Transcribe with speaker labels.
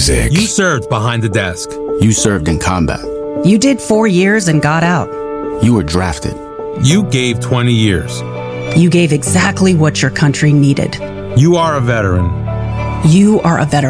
Speaker 1: music.
Speaker 2: You served behind the desk.
Speaker 3: You served in combat.
Speaker 4: You did 4 years and got out.
Speaker 3: You were drafted.
Speaker 2: You gave 20 years.
Speaker 4: You gave exactly what your country needed.
Speaker 2: You are a veteran.
Speaker 4: You are a veteran.